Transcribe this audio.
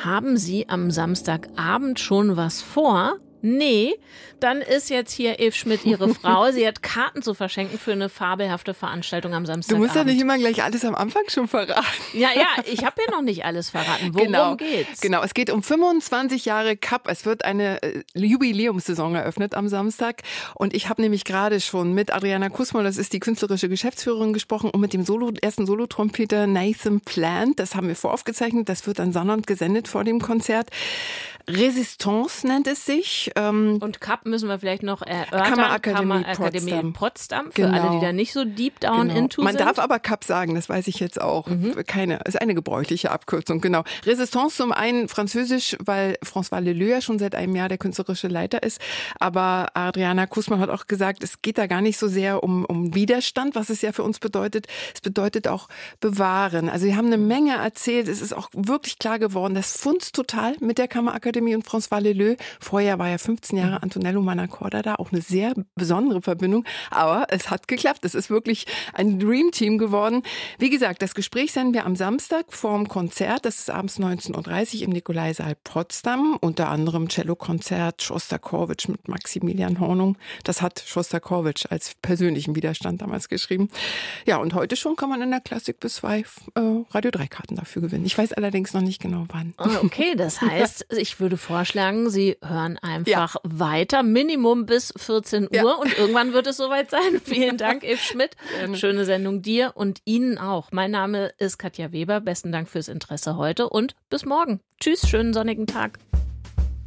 Haben Sie am Samstagabend schon was vor? Nee, dann ist jetzt hier Eve Schmidt Ihre Frau. Sie hat Karten zu verschenken für eine fabelhafte Veranstaltung am Samstagabend. Du musst ja nicht immer gleich alles am Anfang schon verraten. Ja, ich habe ja noch nicht alles verraten. Worum geht's? Genau, es geht um 25 Jahre Cup. Es wird eine Jubiläumssaison eröffnet am Samstag. Und ich habe nämlich gerade schon mit Adriana Kussmaul, das ist die künstlerische Geschäftsführerin, gesprochen und mit dem ersten Solotrompeter Nathan Plant. Das haben wir voraufgezeichnet. Das wird an Sonnabend gesendet vor dem Konzert. Resistance nennt es sich. Und Cup müssen wir vielleicht noch erörtern. Kammerakademie Potsdam. Für alle, die da nicht so deep down into sind. Man darf aber Cup sagen, das weiß ich jetzt auch. Ist eine gebräuchliche Abkürzung, genau. Resistance zum einen französisch, weil François Leleu ja schon seit einem Jahr der künstlerische Leiter ist. Aber Adriana Kussmaul hat auch gesagt, es geht da gar nicht so sehr um Widerstand, was es ja für uns bedeutet. Es bedeutet auch bewahren. Also wir haben eine Menge erzählt. Es ist auch wirklich klar geworden, das funzt total mit der Kammerakademie und François Leleu. Vorher war ja 15 Jahre Antonello Manacorda da, auch eine sehr besondere Verbindung. Aber es hat geklappt. Es ist wirklich ein Dream-Team geworden. Wie gesagt, das Gespräch senden wir am Samstag vorm Konzert. Das ist abends 19.30 Uhr im Nikolaisaal Potsdam. Unter anderem Cellokonzert Schostakowitsch mit Maximilian Hornung. Das hat Schostakowitsch als persönlichen Widerstand damals geschrieben. Ja, und heute schon kann man in der Klassik bis 2 Radio 3 Karten dafür gewinnen. Ich weiß allerdings noch nicht genau wann. Okay, das heißt, ich würde vorschlagen, Sie hören einfach weiter, Minimum bis 14 Uhr und irgendwann wird es soweit sein. Vielen Dank, Eve Schmidt. Schöne Sendung dir und Ihnen auch. Mein Name ist Katja Weber. Besten Dank fürs Interesse heute und bis morgen. Tschüss, schönen sonnigen Tag.